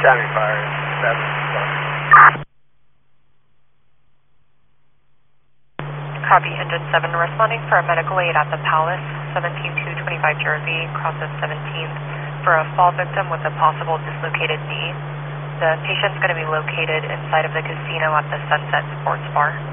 County Fire 7. Copy, Engine 7 responding for a medical aid at the Palace, 17225 Jersey, crosses 17th, for a fall victim with a possible dislocated knee. The patient's going to be located inside of the casino at the Sunset Sports Bar.